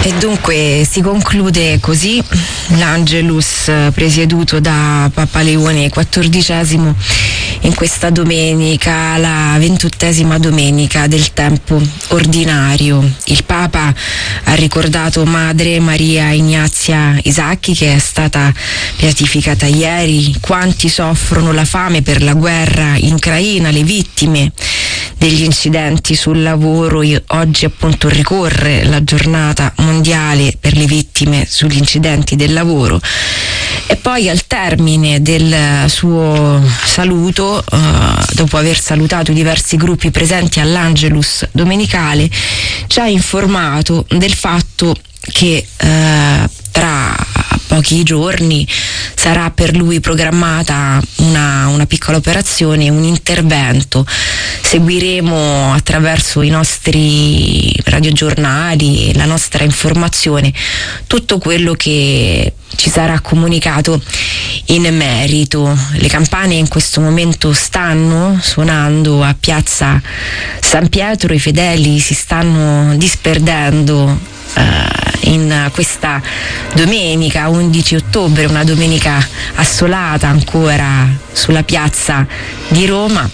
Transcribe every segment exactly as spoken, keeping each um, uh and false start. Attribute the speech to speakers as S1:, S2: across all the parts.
S1: E dunque si conclude così l'Angelus presieduto da Papa Leone quattordicesimo in questa domenica, la ventottesima domenica del tempo ordinario. Il Papa ha ricordato Madre Maria Ignazia Isacchi, che è stata beatificata ieri. Quanti soffrono la fame per la guerra in Ucraina, le vittime degli incidenti sul lavoro. Oggi appunto ricorre la giornata mondiale per le vittime sugli incidenti del lavoro. E poi al termine del suo saluto, eh, dopo aver salutato i diversi gruppi presenti all'Angelus domenicale, ci ha informato del fatto che eh, tra pochi giorni sarà per lui programmata una, una piccola operazione, un intervento. Seguiremo attraverso i nostri radiogiornali, la nostra informazione, tutto quello che ci sarà comunicato in merito. Le campane in questo momento stanno suonando a Piazza San Pietro, i fedeli si stanno disperdendo Uh, in questa domenica undici ottobre, una domenica assolata ancora sulla piazza di Roma.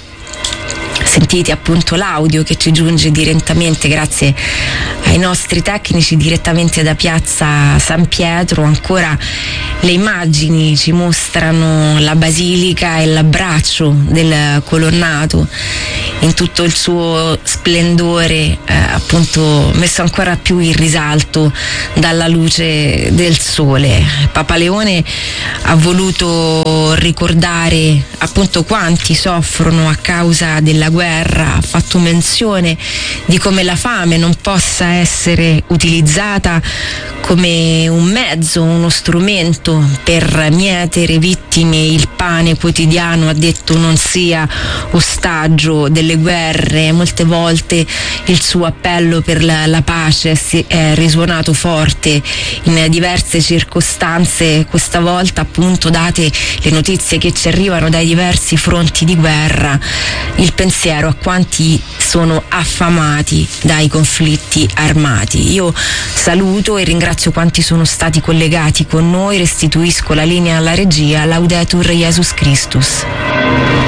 S1: Sentite appunto l'audio che ci giunge direttamente grazie ai nostri tecnici direttamente da Piazza San Pietro. Ancora le immagini ci mostrano la basilica e l'abbraccio del colonnato in tutto il suo splendore, eh, appunto messo ancora più in risalto dalla luce del sole. Papa Leone ha voluto ricordare appunto quanti soffrono a causa della guerra, ha fatto menzione di come la fame non possa essere utilizzata come un mezzo, uno strumento per mietere vittime. Il pane quotidiano, ha detto, non sia ostaggio delle guerre. Molte volte il suo appello per la, la pace è risuonato forte in diverse circostanze, questa volta appunto date le notizie che ci arrivano dai diversi fronti di guerra, il pensiero a quanti sono affamati dai conflitti armati. Io saluto e ringrazio quanti sono stati collegati con noi, restituisco la linea alla regia. Laudetur Jesus Christus.